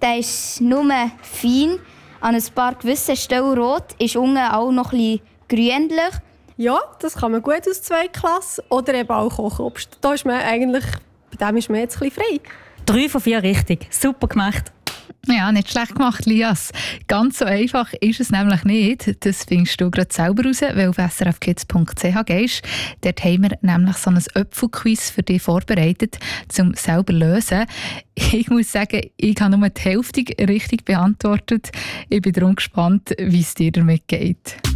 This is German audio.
der ist nur fein, an ein paar gewissen Stellen rot, ist unten auch noch ein bisschen grünlich. Ja, das kann man gut aus 2 Klassen oder eben auch Kochobst. Da ist man eigentlich, bei dem ist man jetzt ein bisschen frei. 3 von 4 richtig. Super gemacht. Ja, nicht schlecht gemacht, Lias. Ganz so einfach ist es nämlich nicht. Das findest du gerade selber raus, weil du auf srfkids.ch gehst. Dort haben wir nämlich so ein Äpfelquiz für dich vorbereitet, um selber zu lösen. Ich muss sagen, ich habe nur die Hälfte richtig beantwortet. Ich bin darum gespannt, wie es dir damit geht.